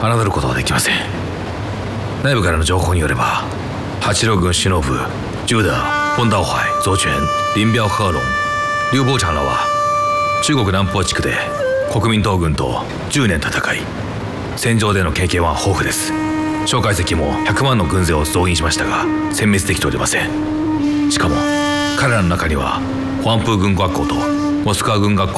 侮ることはできません。内部からの情報によれば、八路軍首脳部朱德、本道怀、左权、林彪、贺龙、劉伯常らは中国南方地区で国民党軍と10年戦い、戦場での経験は豊富です。蒋介石も100万の軍勢を増員しましたが殲滅できておりません。しかも彼らの中には保安風軍学校とモスクワ軍学校